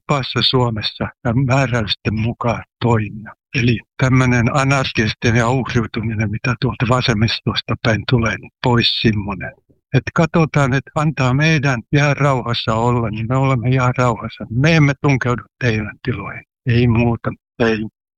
vapaassa Suomessa ja määräysten mukaan toimia. Eli tämmöinen anarkistinen ja uhriutuminen, mitä tuolta vasemmistosta päin tulee, niin pois semmoinen. Että katsotaan, että antaa meidän jää rauhassa olla, niin me olemme jää rauhassa. Me emme tunkeudu teidän tiloihin. Ei muuta. Ei.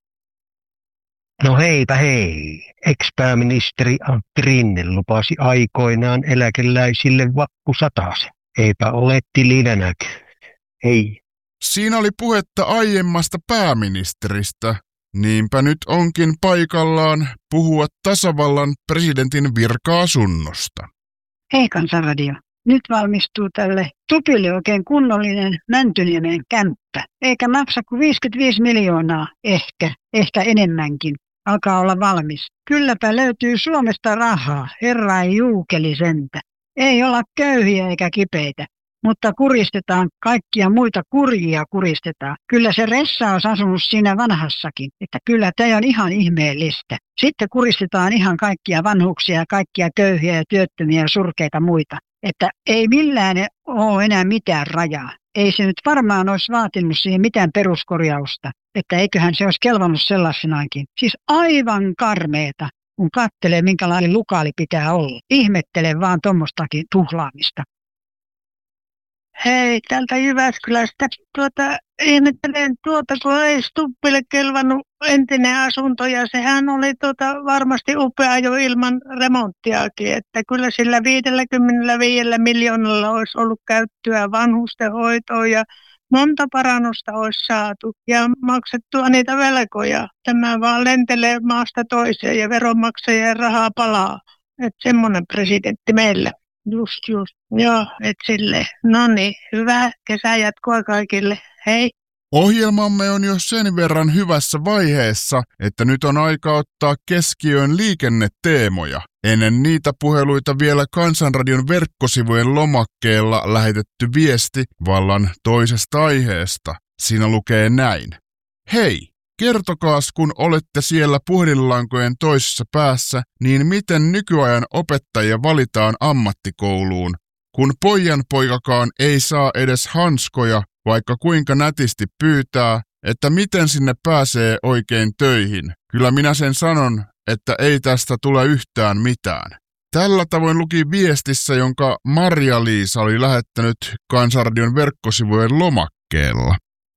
No heipä hei. Ex-pääministeri Antti Rinne lupasi aikoinaan eläkeläisille vappusatasen. Eipä ole tilinänäkö. Ei. Siinä oli puhetta aiemmasta pääministeristä. Niinpä nyt onkin paikallaan puhua tasavallan presidentin virka-asunnosta. Hei Kansanradio. Nyt valmistuu tälle Tupille oikein kunnollinen Mäntyniemen kämppä. Eikä maksa kuin 55 miljoonaa, ehkä enemmänkin. Alkaa olla valmis. Kylläpä löytyy Suomesta rahaa, herra ei juukeli sentä. Ei olla köyhiä eikä kipeitä, mutta kuristetaan kaikkia muita kurjia kuristetaan. Kyllä se ressa on asunut siinä vanhassakin, että kyllä tämä on ihan ihmeellistä. Sitten kuristetaan ihan kaikkia vanhuksia ja kaikkia köyhiä ja työttömiä ja surkeita muita. Että ei millään ole enää mitään rajaa. Ei se nyt varmaan olisi vaatinut siihen mitään peruskorjausta, että eiköhän se olisi kelvannut sellaisenaankin. Siis aivan karmeeta, kun katselee minkälainen lukaali pitää olla. Ihmettelen vaan tuommoistakin tuhlaamista. Hei, täältä Jyväskylästä. Ihmettelen kun ei Stubbille kelvannut entinen asunto ja sehän oli varmasti upea jo ilman remonttiakin, että kyllä sillä 55 miljoonalla olisi ollut käyttöä vanhustenhoitoon ja monta parannusta olisi saatu ja maksettua niitä velkoja. Tämä vaan lentelee maasta toiseen ja veronmaksajien rahaa palaa. Että semmoinen presidentti meillä. Just. Joo, et silleen. Noniin, hyvää kesäjatkoa kaikille. Hei. Ohjelmamme on jo sen verran hyvässä vaiheessa, että nyt on aika ottaa keskiöön liikenneteemoja. Ennen niitä puheluita vielä Kansanradion verkkosivujen lomakkeella lähetetty viesti vallan toisesta aiheesta. Siinä lukee näin. Hei! Kertokaas, kun olette siellä puhelinlankojen toisessa päässä, niin miten nykyajan opettajia valitaan ammattikouluun, kun poikanpoikakaan ei saa edes hanskoja, vaikka kuinka nätisti pyytää, että miten sinne pääsee oikein töihin. Kyllä minä sen sanon, että ei tästä tule yhtään mitään. Tällä tavoin luki viestissä, jonka Marja-Liisa oli lähettänyt Kansanradion verkkosivujen lomakkeella.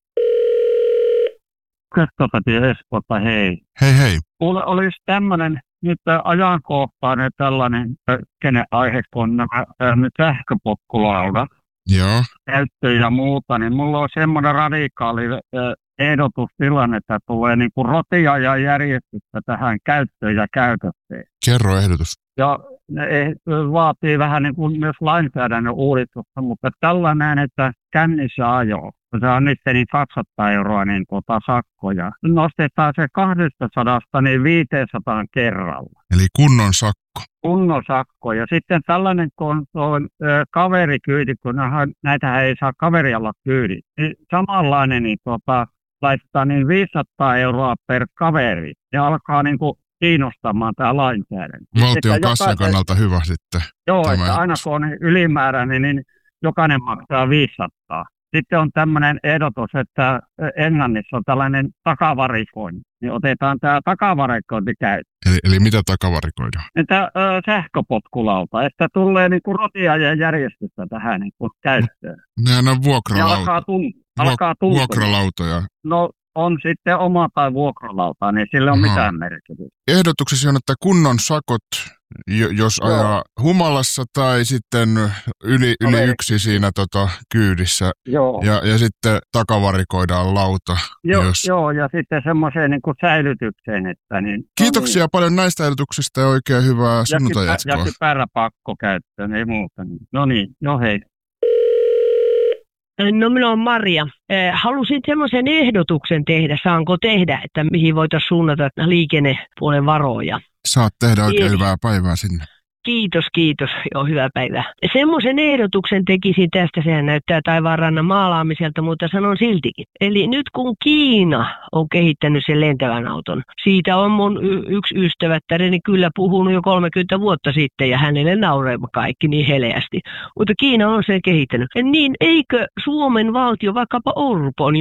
Köstöpätiö Espoota, hei. Hei. Kuule, olisi tämmöinen nyt ajankohtainen tällainen aihe, kun nämä sähköpotkulaudat, joo, käyttö ja muuta, niin mulla on semmoinen radikaali ehdotustilanne, että tulee niin kuin rotia ja järjestystä tähän käyttöön ja käytökseen. Kerro ehdotus. Ja ne vaatii vähän niin kuin myös lainsäädännön uudistusta, mutta tällainen, että kännissä ajo, se on nyt niin 200 euroa niin sakkoja. Nostetaan se 200 niin 500 kerralla. Eli kunnon sakko. Kunnon sakko. Ja sitten tällainen, kun on kaverikyyti, kun näitähän ei saa kaverilla kyydin. Niin samanlainen niin laittaa niin 500 euroa per kaveri. Ja alkaa niin kuin kiinnostamaan tämä lainsäädäntö. Valtion kassan kannalta hyvä sitten. Joo, että aina kun on ylimääräinen, niin jokainen maksaa 500. Sitten on tämmöinen ehdotus, että Englannissa on tällainen takavarikointi. Niin otetaan tämä takavarikointi käyttöön. Eli mitä takavarikoidaan? Että sähköpotkulauta, että tulee niinku rotia ja järjestystä tähän niinku käyttöön. Nehän on vuokralauta. Alkaa tuntua. Vuokralautoja. No on sitten oma tai vuokralauta, niin sillä on mitään merkitystä. Ehdotuksesi on, että kunnon sakot, jos ajaa humalassa tai sitten yli yksi siinä kyydissä. Joo. Ja sitten takavarikoidaan lauta. Joo, ja sitten semmoiseen niin kuin säilytykseen. Että niin, kiitoksia paljon näistä ehdotuksista ja oikein hyvää sunnuntajatkoa. Ja päräpakko käyttöön, ei muuta. No niin, hei. No minä olen Maria. Halusin semmoisen ehdotuksen tehdä, saanko tehdä, että mihin voitaisiin suunnata liikennepuolen varoja. Saat tehdä oikein hyvää päivää sinne. Kiitos. Joo, hyvää päivää. Semmoisen ehdotuksen tekisin tästä, sehän näyttää taivaanrannan maalaamiselta, mutta sanon siltikin. Eli nyt kun Kiina on kehittänyt sen lentävän auton, siitä on mun yksi ystävättäreni kyllä puhunut jo 30 vuotta sitten ja hänelle nauree kaikki niin heleästi. Mutta Kiina on sen kehittänyt. Niin eikö Suomen valtio, vaikkapa Orpon,